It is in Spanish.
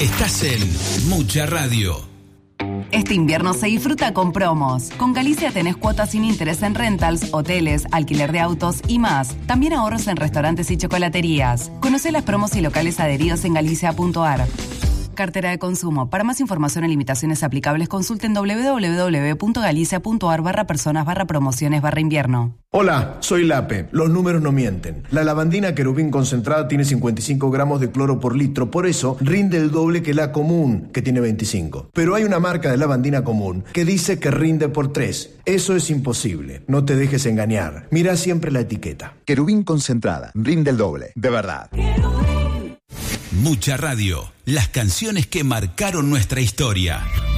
Estás en Mucha Radio. Este invierno se disfruta con promos. Con Galicia tenés cuotas sin interés en rentals, hoteles, alquiler de autos y más. También ahorros en restaurantes y chocolaterías. Conocé las promos y locales adheridos en galicia.ar. Cartera de consumo. Para más información y limitaciones aplicables, consulten www.galicia.ar/personas/promociones/invierno. Hola, soy Lape. Los números no mienten. La lavandina querubín concentrada tiene 55 gramos de cloro por litro, por eso rinde el doble que la común, que tiene 25. Pero hay una marca de lavandina común que dice que rinde por 3. Eso es imposible. No te dejes engañar. Mira siempre la etiqueta. Querubín concentrada. Rinde el doble. De verdad. Mucha Radio. Las canciones que marcaron nuestra historia.